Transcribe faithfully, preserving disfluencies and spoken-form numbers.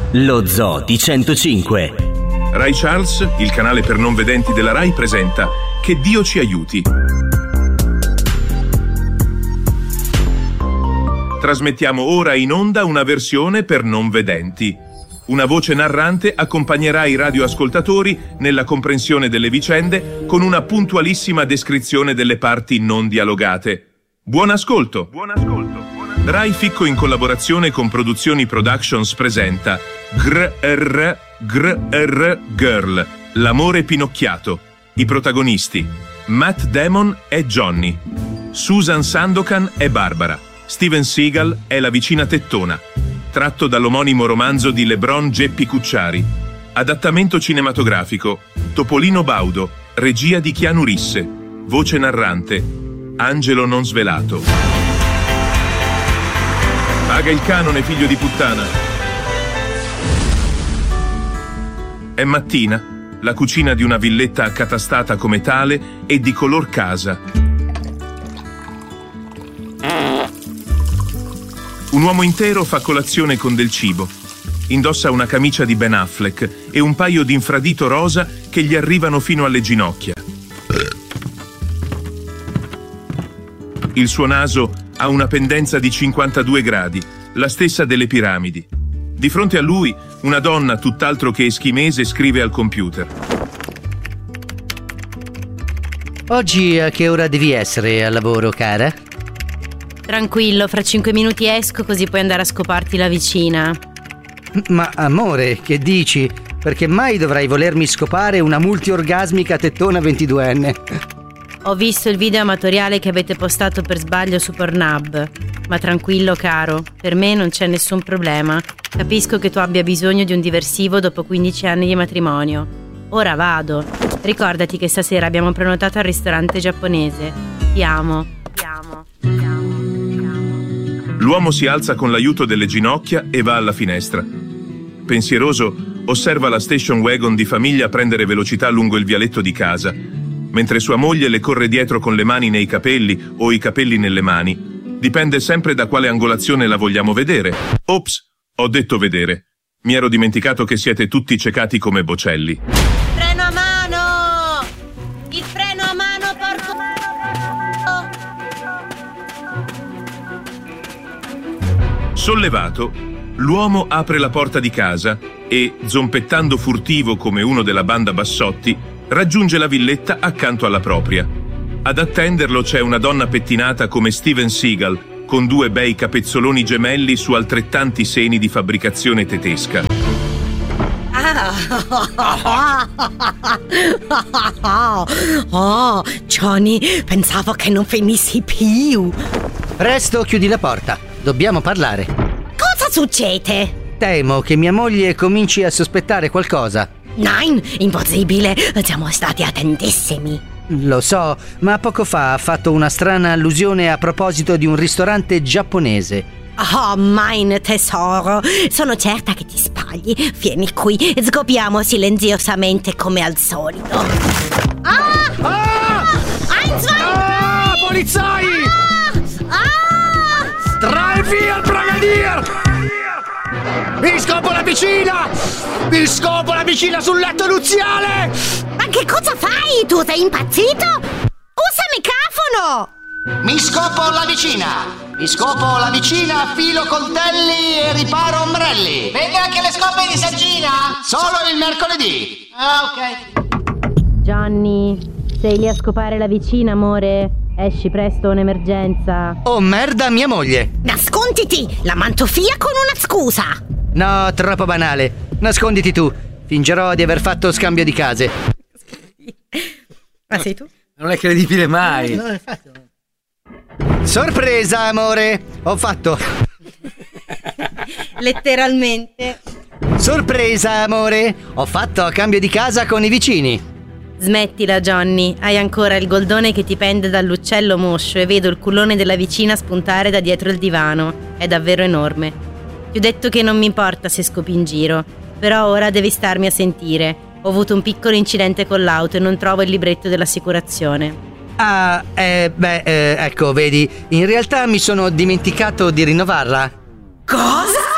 Lo Zoo di centocinque. Rai Charles, il canale per non vedenti della Rai, presenta Che Dio ci aiuti. Trasmettiamo ora in onda una versione per non vedenti. Una voce narrante accompagnerà i radioascoltatori nella comprensione delle vicende con una puntualissima descrizione delle parti non dialogate. Buon ascolto! Buon ascolto! Rai Ficco in collaborazione con Produzioni Productions presenta Gr R Gr R Girl, l'amore pinocchiato. I protagonisti: Matt Damon è Johnny, Susan Sandokan è Barbara, Steven Seagal è la vicina tettona. Tratto dall'omonimo romanzo di Lebron Geppi Cucciari. Adattamento cinematografico: Topolino Baudo, regia di Keanu Risse, voce narrante Angelo non svelato. Paga il canone, figlio di puttana. È mattina, la cucina di una villetta accatastata come tale è di color casa. Un uomo intero fa colazione con del cibo. Indossa una camicia di Ben Affleck e un paio di infradito rosa che gli arrivano fino alle ginocchia. Il suo naso ha una pendenza di cinquantadue gradi, la stessa delle piramidi. Di fronte a lui, una donna tutt'altro che eschimese scrive al computer. Oggi a che ora devi essere al lavoro, cara? Tranquillo, fra cinque minuti esco così puoi andare a scoparti la vicina. Ma amore, che dici? Perché mai dovrai volermi scopare una multiorgasmica tettona ventiduenne? Ho visto il video amatoriale che avete postato per sbaglio su Pornhub. Ma tranquillo caro, per me non c'è nessun problema. Capisco che tu abbia bisogno di un diversivo dopo quindici anni di matrimonio. Ora vado. Ricordati che stasera abbiamo prenotato al ristorante giapponese. Ti amo, ti amo, ti amo, ti amo. L'uomo si alza con l'aiuto delle ginocchia e va alla finestra. Pensieroso, osserva la station wagon di famiglia prendere velocità lungo il vialetto di casa, mentre sua moglie le corre dietro con le mani nei capelli o i capelli nelle mani. Dipende sempre da quale angolazione la vogliamo vedere. Ops, ho detto vedere. Mi ero dimenticato che siete tutti ciecati come bocelli. Freno a mano! Il freno a mano, porco... Sollevato, l'uomo apre la porta di casa e, zompettando furtivo come uno della banda Bassotti, raggiunge la villetta accanto alla propria. Ad attenderlo c'è una donna pettinata come Steven Seagal, con due bei capezzoloni gemelli su altrettanti seni di fabbricazione tedesca. Oh, Johnny, pensavo che non finissi più. Presto, chiudi la porta. Dobbiamo parlare. Cosa succede? Temo che mia moglie cominci a sospettare qualcosa. Nein, impossibile. Siamo stati attentissimi. Lo so, ma poco fa ha fatto una strana allusione a proposito di un ristorante giapponese. Oh, mein tesoro, sono certa che ti sbagli. Vieni qui, scopriamo silenziosamente come al solito. Ah! Ah! Ein, zwei, Ah! Polizai! Ah! Ah! Drei, vier, Brigadier! Mi scopo la vicina! Mi scopo la vicina sul letto nuziale! Ma che cosa fai? Tu sei impazzito? Usa il microfono! Mi scopo la vicina! Mi scopo la vicina, filo coltelli e riparo ombrelli! Vende anche le scope di saggina? Solo il mercoledì! Ah, ok. Johnny, sei lì a scopare la vicina, amore? Esci presto, un'emergenza. Oh merda, mia moglie! Nasconditi! La mantofia con una scusa! No, troppo banale. Nasconditi tu. Fingerò di aver fatto scambio di case. Ma sei tu? Non è credibile mai. No, è fatto. Sorpresa, amore! Ho fatto. Letteralmente. Sorpresa, amore! Ho fatto cambio di casa con i vicini. Smettila, Johnny. Hai ancora il goldone che ti pende dall'uccello moscio e vedo il culone della vicina spuntare da dietro il divano. È davvero enorme. Ti ho detto che non mi importa se scopi in giro, però ora devi starmi a sentire. Ho avuto un piccolo incidente con l'auto e non trovo il libretto dell'assicurazione. Ah, eh, beh, eh, ecco, vedi, in realtà mi sono dimenticato di rinnovarla. Cosa?